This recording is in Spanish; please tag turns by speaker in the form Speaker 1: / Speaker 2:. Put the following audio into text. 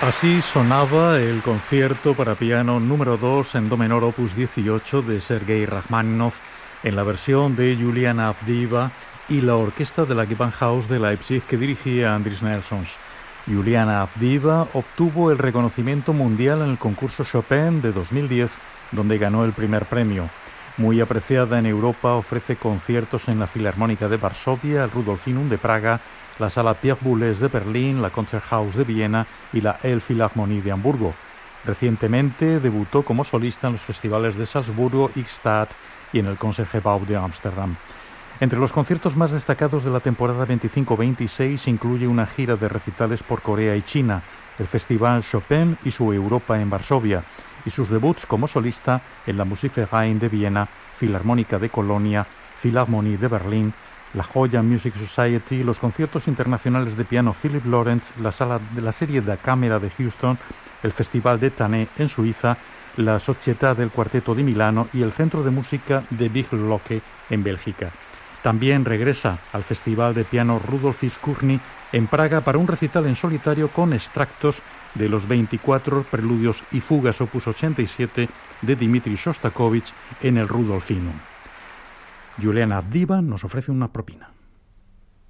Speaker 1: Así sonaba el concierto para piano número 2 en do menor opus 18 de Sergei Rachmaninoff en la versión de Juliana Avdiva y la orquesta de la Gewandhaus de Leipzig que dirigía Andris Nelsons. Juliana Avdiva obtuvo el reconocimiento mundial en el concurso Chopin de 2010, donde ganó el primer premio. Muy apreciada en Europa, ofrece conciertos en la Filarmónica de Varsovia, el Rudolfinum de Praga, la Sala Pierre Boulez de Berlín, la Concerthaus de Viena y la Elbphilharmonie de Hamburgo. Recientemente debutó como solista en los festivales de Salzburgo, Gstaad y en el Concertgebouw de Ámsterdam. Entre los conciertos más destacados de la temporada 25-26 incluye una gira de recitales por Corea y China, el Festival Chopin y su Europa en Varsovia, y sus debuts como solista en la Musikverein de Viena, Filarmónica de Colonia, Philharmonie de Berlín, la Joya Music Society, los conciertos internacionales de piano Philip Lawrence, la sala de la serie da Camera de Houston, el Festival de Tanné en Suiza, la Società del Cuarteto de Milano y el Centro de Música de Biglocke en Bélgica. También regresa al Festival de Piano Rudolf Iskurny en Praga para un recital en solitario con extractos de los 24 preludios y fugas opus 87 de Dmitri Shostakovich en el Rudolfinum. Juliana Avdiva nos ofrece una propina.